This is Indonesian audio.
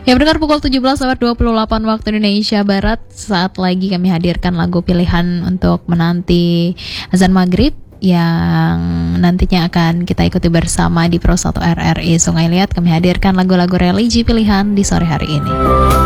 Ya mendengar pukul 17:28 waktu Indonesia Barat. Saat lagi kami hadirkan lagu pilihan untuk menanti azan maghrib yang nantinya akan kita ikuti bersama di Pro 1 RRI Sungai Liat. Kami hadirkan lagu-lagu religi pilihan di sore hari ini.